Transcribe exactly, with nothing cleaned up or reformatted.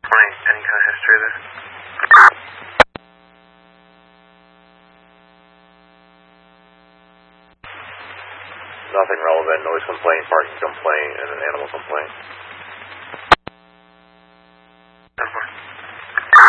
Morning. Any kind of history there? Nothing relevant. Noise complaint, parking complaint, and an animal complaint.